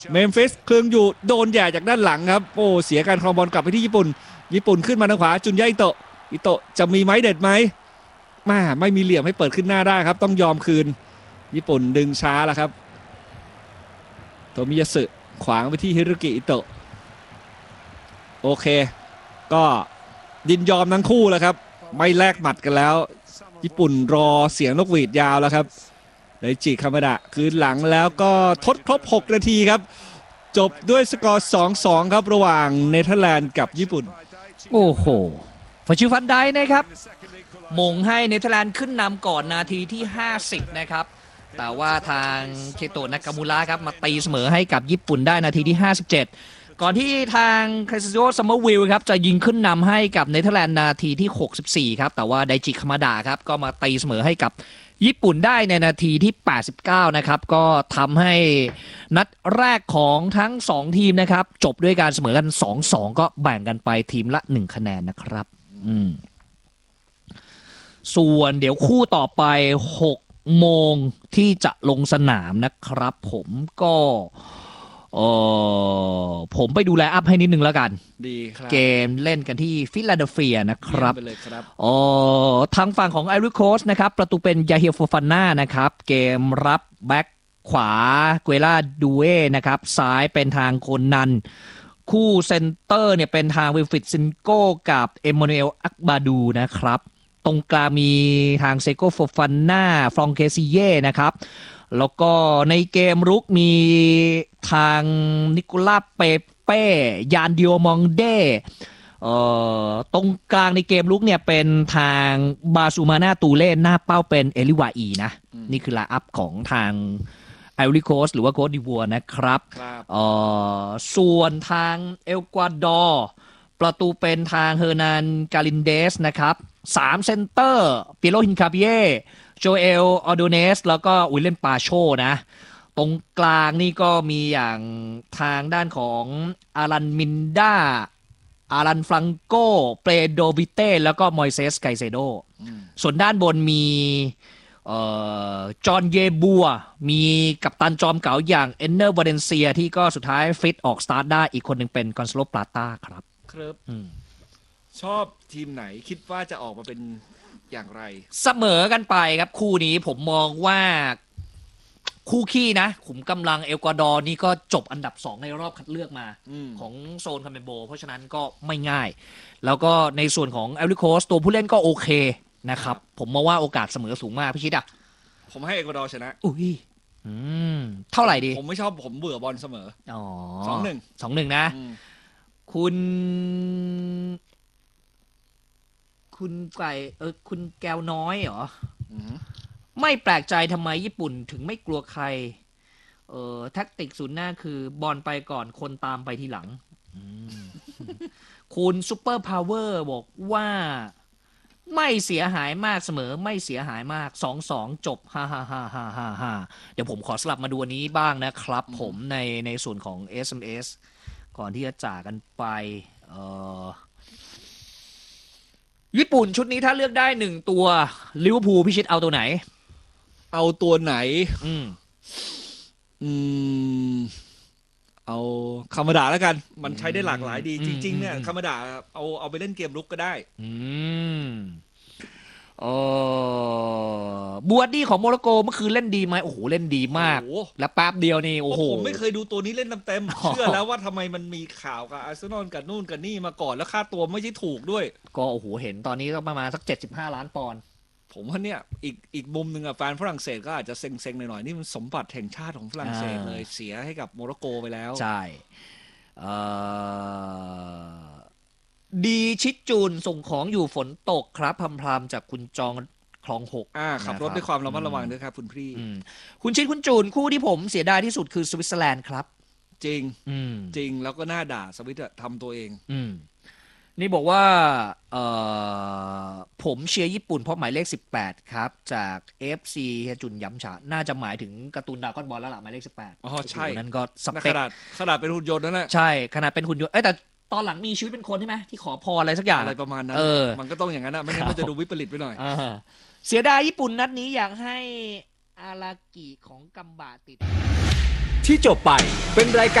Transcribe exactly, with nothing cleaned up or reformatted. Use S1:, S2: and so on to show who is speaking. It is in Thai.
S1: เมมฟิสคลึงอยู่โดนแย่จากด้านหลังครับโอ้เสียการครองบอลกลับไปที่ญี่ปุ่นญี่ปุ่นขึ้นมาทางขวาจุนยะอิโตะอิโตะจะมีไม้เด็ดไหมมาไม่มีเหลี่ยมให้เปิดขึ้นหน้าได้ครับต้องยอมคืนญี่ปุ่นดึงช้าแล้วครับโทมิยาสึขวางไปที่ฮิรุกิอิโตะโอเคก็ยินยอมทั้งคู่แล้วครับไม่แลกหมัดกันแล้วญี่ปุ่นรอเสียงนกหวีดยาวแล้วครับไดจิคามาดะคืนหลังแล้วก็ทดครบหกนาทีครับจบด้วยสกอร์ สองสอง ครับระหว่างเนเธอร์แลนด์กับญี่ปุ่น
S2: โอ้โหฟัชิฟันไดนะครับมงให้เนเธอร์แลนด์ขึ้นนำก่อนนาทีที่ห้าสิบนะครับแต่ว่าทางเคโตะนากามูระครับมาตีเสมอให้กับญี่ปุ่นได้นาทีที่ห้าสิบเจ็ดก่อนที่ทางคาซิโอซัมเมอร์วิลครับจะยิงขึ้นนำให้กับเนเธอร์แลนด์นาทีที่หกสิบสี่ครับแต่ว่าไดจิคามาดะครับก็มาตีเสมอให้กับญี่ปุ่นได้ในนาทีที่แปดสิบเก้านะครับก็ทำให้นัดแรกของทั้งสองทีมนะครับจบด้วยการเสมอกัน สองสอง ก็แบ่งกันไปทีมละหนึ่งคะแนนนะครับอืมส่วนเดี๋ยวคู่ต่อไปหกโมงที่จะลงสนามนะครับผมก็เออผมไปดูแลอัพให้นิดนึงแล้วกัน
S1: ดีครับ
S2: เกมเล่นกันที่ฟิลาเดลเฟียนะครับ
S1: ไปเลยครับ
S2: เออทางฝั่งของไอริโคสนะครับประตูเป็นยาเฮียโฟฟาน่านะครับเกมรับแบ็คขวาเกวล่าดูเอนะครับซ้ายเป็นทางโคนันคู่เซนเตอร์เนี่ยเป็นทางวิลฟริดซินโก้กับเอมมานูเอลอักบาดูนะครับตรงกลางมีทางเซโกโฟฟาน่าฟรองเคซิเย่นะครับแล้วก็ในเกมรุกมีทางนิโคลัสเปเป้ยานดิโอมองเดเอ่อตรงกลางในเกมรุกเนี่ยเป็นทางบาซูมาน่าตูเล่หน้าเป้าเป็นเอลิวาอีนะนี่คือไลน์อัพของทางไอวอรี่โคสต์หรือว่าโคตดิวัวนะครับเอ่อส่วนทางเอลกวาดอร์ประตูเป็นทางเฮอร์นันกาลินเดสนะครับสามเซนเตอร์เปียโรฮินคาเบียโจเอลออโดเนสแล้วก็วิลเลนปาโชนะตรงกลางนี่ก็มีอย่างทางด้านของอารันมินดาอารันฟรังโกเปโดวิเต้แล้วก็มอยเซสไกเซโดส่วนด้านบนมีจอห์นเยบัวมีกัปตันจอมเก๋าอย่างเอนเนอร์วาเลนเซียที่ก็สุดท้ายฟิตออกสตาร์ทได้อีกคนหนึ่งเป็นกอนซาโล ปลาต้าครับ
S1: ครับชอบทีมไหนคิดว่าจะออกมาเป็นอย่างไร
S2: เสมอกันไปครับคู่นี้ผมมองว่าคู่ขี้นะขุมกำลังเอลกวาดอร์นี่ก็จบอันดับสองในรอบคัดเลือกมาของโซนคาเมโบเพราะฉะนั้นก็ไม่ง่ายแล้วก็ในส่วนของไอริโคสตัวผู้เล่นก็โอเคนะครับผมมองว่าโอกาสเสมอสูงมากพี่ชิดอ่ะ
S1: ผมให้เอลกวาดอร์ชนะ
S2: อุ้ยเท่าไหร่ดี
S1: ผมไม่ชอบผมเบื่อบอลเสมอ
S2: อ๋อ
S1: สองหนึ่ง
S2: สองหนึ่งนะคุณคุณไก่เออคุณแก้วน้อยเหรอไม่แปลกใจทำไมญี่ปุ่นถึงไม่กลัวใครเออแท็กติกศูนย์หน้าคือบอลไปก่อนคนตามไปทีหลังคุณซูเปอร์พาวเวอร์บอกว่าไม่เสียหายมากเสมอไม่เสียหายมาก สองสอง จบฮ่าฮ่าฮ่าฮ่าฮ่าฮ่าเดี๋ยวผมขอสลับมาดูอันนี้บ้างนะครับผมในในส่วนของ เอส เอ็ม เอส ก่อนที่จะจากกันไปเออญี่ปุ่นชุดนี้ถ้าเลือกได้หนึ่งตัวลิเวอร์พูลพิชิตเอาตัวไหน
S1: เอาตัวไหน
S2: อืม
S1: อืมเอาคามาดะแล้วกันมันใช้ได้หลากหลายดีจริงๆเนี่ยคามาดะเอาเอาไปเล่นเกมรุกก็ได้
S2: อืมเออบัวดี้ของโมร็อกโกเมื่อคืนเล่นดีไหมโอ้โหเล่นดีมากและแป๊บเดียวนี่โอ้โห
S1: ผมไม่เคยดูตัวนี้เล่นเต็มๆเชื่อแล้วว่าทำไมมันมีข่าวกับอาร์เซนอลกับนู่นกับนี่มาก่อนแล้วค่าตัวไม่ใช่ถูกด้วย
S2: ก็โอ้โหเห็นตอนนี้ก็ประมาณสักเจ็ดสิบห้าล้านปอนด์
S1: ผมว่าเนี่ยอีกอีกมุมหนึ่งอะแฟนฝรั่งเศสก็อาจจะเซ็งๆหน่อยๆนี่มันสมบัติแห่งชาติของฝรั่งเศสเลยเสียให้กับโมร็อกโกไปแล้ว
S2: ใช่ดีชิดจูนส่งของอยู่ฝนตกครับพรำๆจากคุณจองคลองหก
S1: ขับรถด้วยความระมัดระวังด้วยครับคุณพี่
S2: คุณชิดคุณจูนคู่ที่ผมเสียดายที่สุดคือสวิตเซอร์แลนด์ครับ
S1: จริงจริงแล้วก็น่าด่าสวิตทำตัวเอง
S2: นี่บอกว่าผมเชียร์ญี่ปุ่นเพราะหมายเลขสิบแปดครับจาก เอฟ ซี เฮจุนย้ำฉาน่าจะหมายถึงการ์ตูนดราก้อนบอลแล้วล่ะหมายเลขสิบแปด
S1: อ๋อใช่
S2: นั่นก็สเปค
S1: ขนาดขนาดเป็นหุ่นยนต์นั่นแหละ
S2: ใช่ขนาดเป็นหุ่นยนต์เอ้แต่ตอนหลังมีชีวิตเป็นคนใช่ไหมที่ขอพรอะไรสักอย่าง
S1: อะไรประมาณนั้นมันก็ต้องอย่างนั้นนะไม่งั้นมันจะดูวิปริตไปหน่อย
S2: เสียดายญี่ปุ่นนัดนี้อยากให้อารากิของกัมบะติด
S1: ที
S3: ที่จบไปเป็นรายการ